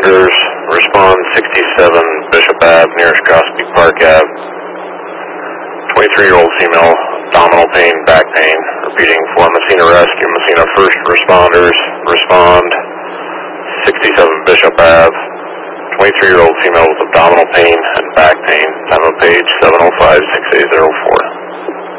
responders, respond 67 Bishop Ave, nearest Crosby Park Ave. 23-year-old female, abdominal pain, back pain. Repeating, for Messina Rescue, Messina first responders, respond 67 Bishop Ave. 23-year-old female with abdominal pain and back pain. Time of page 705-6804.